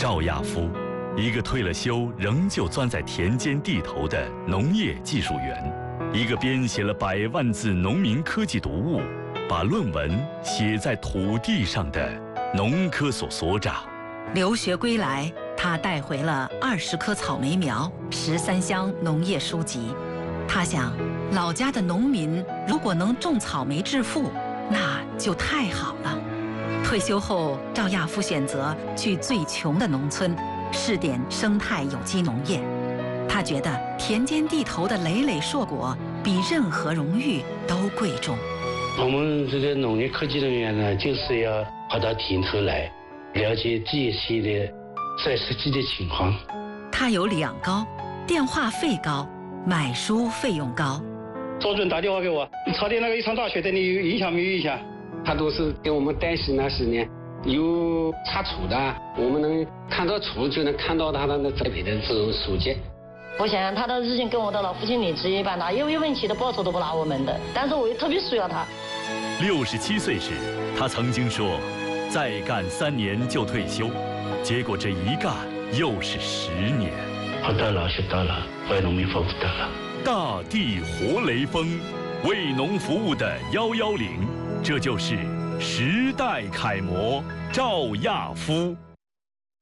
赵亚夫，一个退了休仍旧钻在田间地头的农业技术员，一个编写了100万字农民科技读物，把论文写在土地上的农科所所长。 留学归来，他带回了20棵草莓苗、13箱农业书籍。他想，老家的农民如果能种草莓致富，那就太好了。退休后，赵亚夫选择去最穷的农村，试点生态有机农业。他觉得田间地头的累累硕果比任何荣誉都贵重。 我们这个农业科技人员呢，就是要跑到田头来，了解这些的实际的情况。 他有2高，电话费高，买书费用高。 周主任打电话给我，朝天那个一场大雪对你有影响没有影响？ 他都是给我们担心那10年有查处的，我们能看到处就能看到他的栽培的这种书籍。 我想他的日渐跟我的老父亲理职一般，哪有问题的报酬都不拿我们的，但是我又特别需要他。 67岁时，他曾经说，再干3年就退休，结果这一干又是10年。 活到老学到老，为农民服务到老。 大地活雷锋，为农服务的110，这就是时代楷模赵亚夫。